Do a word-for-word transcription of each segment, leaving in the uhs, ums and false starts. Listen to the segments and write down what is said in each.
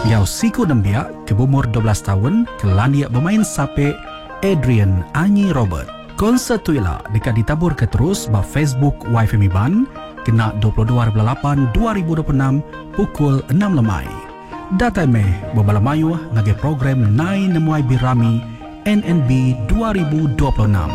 Ngau siku nembia ke umur dua belas tahun ke landia bermain sape Adrian Anyi Robert. Konsert tuila dekat ditabur ke terus ba Facebook Y F M Iban kena dua puluh dua lapan dua ribu dua puluh enam pukul enam lemai. Data meh bebalamayu ngage program Nai Nemuai Birami N N B dua ribu dua puluh enam.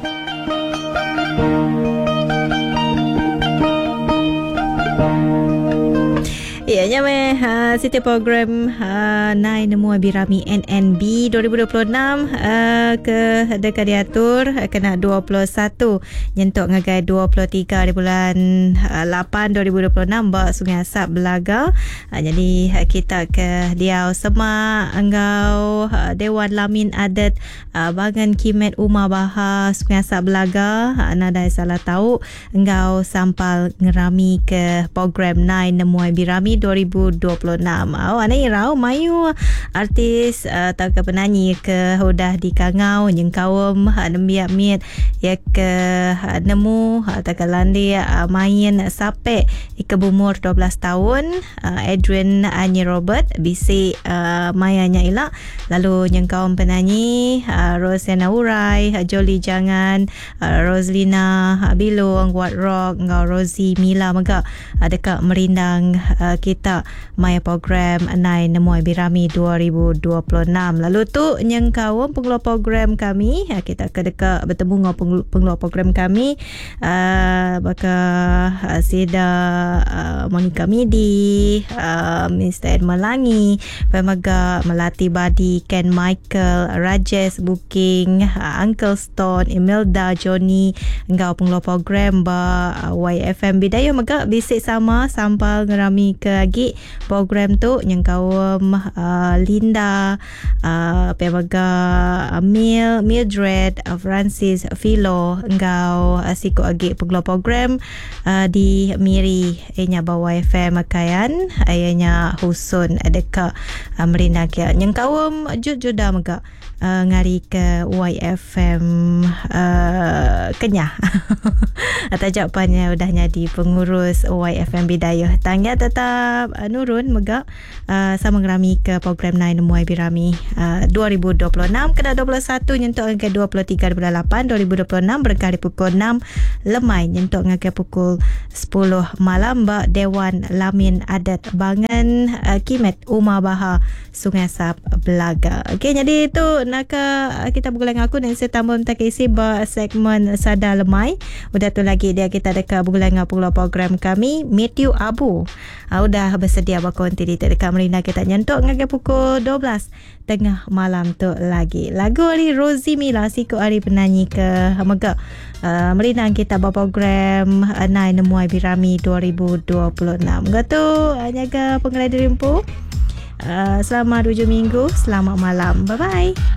Ya, nyame uh, setiap program uh, Nai Nemu Abirami N N B dua ribu dua puluh enam uh, ke dekat diatur uh, kena dua puluh satu nyentuk ngagai dua puluh tiga di bulan uh, lapan dua ribu dua puluh enam ba Sungai Asap Belaga. Uh, jadi uh, kita ke Diau Semak engau uh, Dewan Lamin Adat uh, Bangan Kimet Umar Baha Sungai Asap Belaga. Uh, nadai salah tahu engau sampal ngerami ke program Nai Nemu Abirami dua ribu dua puluh enam. Awak oh, ni rau mayu artis uh, atau ke penyanyi ke udah di kangau nyengkawam uh, nembiak miet ya ke uh, nemu atau ke landi uh, main sape ke umur dua belas tahun uh, Adrian Anyi Robert bisi uh, mayanya ila lalu nyengkawam penyanyi uh, Rosiana Urai, uh, Jolie Jangan, uh, Roslina uh, Bilong, What Rock, ngau Rosie Mila mega uh, dekat merindang uh, kita maya program Nai Nemu Abirami dua ribu dua puluh enam. Lalu tu nyengkawam pengeluar program kami, kita ke dekat bertemu dengan pengeluar program kami uh, baka uh, Sida uh, Monica Midi, uh, Mister Ed Melangi, Pemaga Melati Badi, Ken Michael, Rajesh Booking, uh, Uncle Stone, Imelda, Johnny, engkau pengeluar program ba uh, Y F M Bidaya mega bisik sama sampal ngerami ke lagi program tu nyengkawam uh, Linda, uh, Pemaga uh, Mil, Mildred, uh, Francis, Philo, engkau uh, siku agi pengeluar program uh, di Miri ianya bawa F M Makayan ayanya Husun deka uh, Merina kia nyengkawam jud-juda mega uh, ngari ke Y F M uh, Kenyah atau jawapannya udah jadi pengurus Y F M Bidayah. Tangga tetap uh, nurun mega uh, sama ngerami ke program Nai Nemu Abirami uh, dua ribu dua puluh enam kena dua puluh satu nyentuk ke dua puluh tiga bulan lapan dua ribu dua puluh enam berkali pukul enam lemai nyentuk ke pukul sepuluh malam ba Dewan Lamin Adat Bangan uh, Kimet Umar Baha Sungai Asap Belaga. Okey, jadi itu nak uh, kita bergulang aku dan saya tambah minta isi ba segmen Sada Lemai. Udah tu lagi dia kita dekat bergulang pengeluar program kami Matthew Abu. Uh, udah bersedia berkonti di dekat Merina kita nyentuk ngagai pukul dua belas tengah malam tu lagi. Lagu hari Rosie Mila siku hari penyanyi ke mega uh, Merina kita berprogram uh, Nai Nemu Abirami dua ribu dua puluh enam. Gatu nyaga pengerai dirimpu. Uh, selama tujuh minggu. Selamat malam. Bye bye.